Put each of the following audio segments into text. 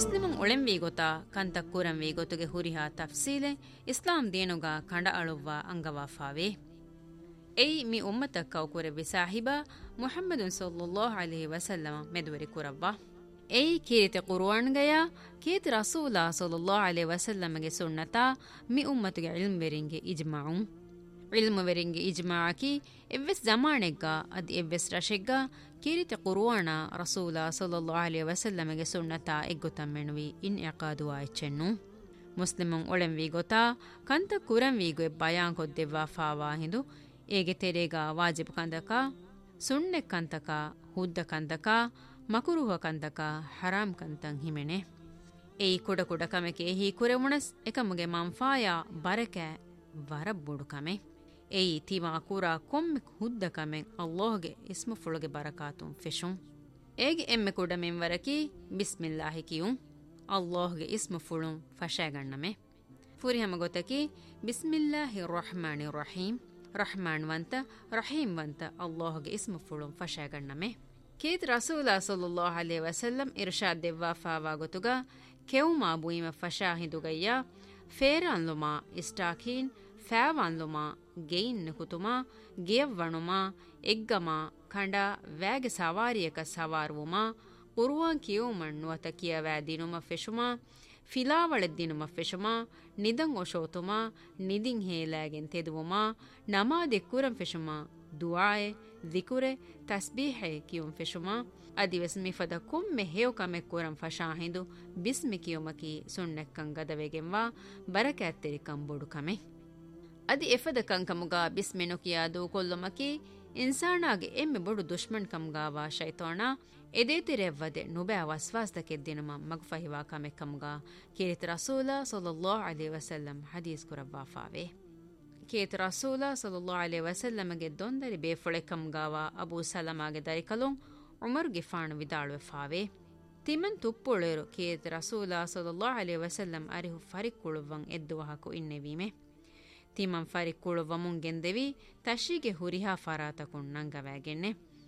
ಮುಸ್ಲಿಮುಂ ಒಳೆಂವಿ ಗೊತಾ ಕಂತ ಕುರಂವಿ ಗೊತುಗೆ ಹುರಿಹಾ ತಫ್ಸೀಲೆ ಇಸ್ಲಾಂ ದೇನುಗ ಕಂಡ ಅಳುವ್ವ ಅಂಗವಾಫಾವೆ ಎಯಿ ಮಿ ಉಮ್ಮತ ಕೌಕುರೆ ವಿಸಾಹಿಬಾ ಮುಹಮ್ಮದುನ್ ಸಲ್ಲಲ್ಲಾಹು ಅಲೈಹಿ ವಸಲ್ಲಮ ಮೆದುವರಿ ಕುರವ್ವ ಎಯಿ ಕೀರಿತೆ ಕುರ್ಆನ್ಗಯ ಕೀತಿ ರಸೂಲ ಸಲ್ಲಲ್ಲಾಹು ಅಲೈಹಿ ವಸಲ್ಲಮಗೆ ಸುನ್ನತಾ ಮಿ ಉಮ್ಮತುಗೆ ಇಲ್ಮ್ ವೆರಿಂಗೆ ಇಜ್ಮಾಉ ಇಲ್ಮ್ ವೆರಿಂಗೆ ಇಜ್ಮಾಅಕಿ ಎವ್ವೆಸ್ ಜಮಾನೆಗ್ಗ ಅದಿ ಎವ್ವೆಸ್ ರಶೆಗ್ಗ ಕೀರಿತೆ ಕುರ್ಆನ ರಸೂಲ ಸಲ್ಲಲ್ಲಾಹು ಅಲೈಹಿ ವಸಲ್ಲಮಗೆ ಸುನ್ನತಾ ಎಗ್ಗುತಮ್ಮೆನುವಿ ಇನ್ ಇಕಾದು ಆಯ್ಚೆನ್ನು ಮುಸ್ಲಿಮುಂ ಒಳೆಂವಿ ಗೊತಾ ಕಂತ ಕುರಂವಿಗೆ ಬಯಾನ್ ಕೊದ್ದೆವ್ವಾ ಫಾವಾ ಹಿಂದು ಏಗೆ ತೆರೆಗ ವಾಜಿಬ್ ಕಂದಕ ಸುಣ್ಣೆ ಕಂತಕ ಹುದ್ದ ಕಂತಕ ಮಕುರುಹ ಕಂತಕ ಹರಾಮ್ ಕಂತಂ ಹಿಮೆನೆ ಏಯಿ ಕುಡ ಕುಡ ಕಮೆಕೆ ಹಿ ಕುರೆವುಣಸ್ ಎಕಮಗೆ ಮಂಫಾಯ ಬರಕೆ ವರಬ್ಬುಡು ಕಮೆ ಏಯಿ ತಿವಾ ಕುರ ಕೊಮ್ಮೆ ಹುದ್ದ ಕಮೆ ಅಲ್ಲಾಹ್ಗೆ ಇಸ್ಮು ಫುಳುಗೆ ಬರಕಾತುಂ ಫೆಶುಂ ಏಗೆ ಎಮ್ಮೆ ಕುಡ ಮೆಂವರಕಿ ಬಿಸ್ಮಿಲ್ಲಾಹಿ ಕಿಯುಂ ಅಲ್ಲಾಹ್ಗೆ ಇಸ್ಮು ಫುಳುಂ ಫಶಾಗಣ್ಣಮೆ ಫುರಿಹಮ ಗೊತ್ತಕಿ ಬಿಸ್ಮಿಲ್ಲಾಹಿ ರಹಮಾನಿ ರಹೀಂ ರಹಮಾನ್ ವಂತ ರಹೀಂ ವಂತ ಅಲ್ಲಾಹ್ಗೆ ಇಸ್ಮು ಫುಳುಂ ಫಶಾಗಣ್ಣಮೆ ಕೇತ್ ರಸೂಲ ಸಲ್ಲಲ್ಲಾಹು ಅಲೈಹಿ ವಸಲ್ಲಂ ಇರ್ಷಾದ್ ದೆವ್ವಾ ಫಾವಾ ಗೊತುಗ ಕೆವುಮಾ ಬುಯಿಮ ಫಶಾ ಹಿಂದುಗಯ್ಯ ಫೇರಾನ್ಲುಮಾ ಇಸ್ಟಾಕೀನ್ ಫෑವಾನ್ಲುಮಾ ಗೆಯಿನ್ ಕುತುಮಾ ಗೆಯವ್ವಣುಮಾ ಎಗ್ಗಮಾ ಖಂಡ ವ್ಯಾಗೆ ಸವಾರಿಯಕ ಸವಾರುವುಮಾ ಕುರ್ವಾನ್ ಕಿಯೋಮಣ್ ನುವತ ಕಿಯವෑ ದಿನುಮ ಫೆಶುಮಾ ಫಿಲಾವಳೆ ದಿನುಮ ಫೆಶುಮಾ ನಿದಂ ಒಶೋತುಮಾ ನಿದಿಂ ಹೇಲಾಗೆನ್ ತೆದುವುಮಾ ನಮಾದೆ ಕುರಂ ಫೆಶುಮಾ ದುಆಯೆ ದಿಕುರೆ ತಸ್ಬೀಹೆ ಕಿಯುಂ ಫೆಶುಮಾ ಅದಿವೆಸ್ ಮಿಫದ ಕೊಮ್ಮೆ ಹೇವಕಮೆ ಕುರಂ ಫಶಾಹಿಂದು ಬಿಸ್ಮಿ ಕಿಯುಮಕಿ ಸುಣ್ಣೆಕ್ಕಂ ಗದವೆಗೆಂವಾ ಬರಕ್ಯಾತ್ತೆರಿ ಕಂಬೊಡು ಕಮೆ ಅದಿ ಎಫದ ಕಂಕಮುಗ ಬಿಸ್ಮೆನು ಕಿಯಾದು ಕೊಲ್ಲುಮಕಿ ಇನ್ಸಾನಾಗೆ ಎಮ್ಮೆ ಬೊಡು ದುಶ್ಮನ್ ಕಮ್ಗಾವಾ ಶೈತಾನ ಎದೇತಿರೆವ್ವದೆ ನುಬೆ ವಸ್ವಾಸ್ದಕೆದ್ದಿನುಮ ಮಗ್ಫಹಿವಾ ಕಮೆ ಕಮ್ಗ ಕೇರಿತ ರಸೂಲ ಸಲ್ಲಲ್ಲಾಹು ಅಲೈಹಿ ವಸಲ್ಲಂ ಹದೀಸ್ ಕುರವ್ವಾಫಾವೆ ಕೇತ ರಸೂಲ ಸಲ್ಲಲ್ಲಾಹು ಅಲೈಹಿ ವಸಲ್ಲಮಗೆ ದೊಂದರಿ ಬೇಫುಳೆ ಕಮ್ಗಾವ ಅಬೂ ಸಲಮಾಗೆ ದರಿಕಲುಂ ಉಮರ್ಗೆ ಫಾಣು ವಿದಾಳುವೆ ಫಾವೆ ತಿಮನ್ ತುಪ್ಪುಳೆರು ಕೇತ ರಸೂಲ ಸಲ್ಲಲ್ಲಾಹು ಅಲೈಹಿ ವಸಲ್ಲಂ ಅರಿಹು ಫರಿಕ್ಕುಳುವಂ ಎದ್ದುವಹಕು ಇನ್ನೆವೀಮೆ ತಿಮನ್ ಫರಿಕ್ಕುಳುವಮುಂ ಗೆಂದೆವಿ ತಶಿಗೆ ಹುರಿಹಾ ಫರಾತಕುಂ ನಂಗವಾಗೆನ್ನೆ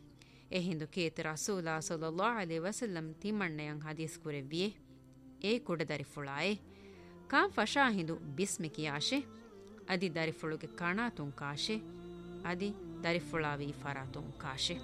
ಎಹಿಂದು ಕೇತ ರಸೂಲ ಸಲ್ಲಲ್ಲಾಹು ಅಲೈಹಿ ವಸಲ್ಲಂ ತಿಮಣ್ಣೆಯಂ ಹದೀಸ್ ಕುರೆವ್ವಿಯೆ ಏ ಕುಡದರಿ ಫುಳಾಯೆ ಕಾಂ ಫಶಾ ಹಿಂದು ಬಿಸ್ಮಿ ಕಿಯಾಶೆ ಅದಿ ದರಿಫುಳುಗೆ ಕಾಣಾತುಂ ಕಾಶೆ ಅದಿ ದರಿಫುಳಾವಿ ಫರಾತುಂ ಕಾಶೆ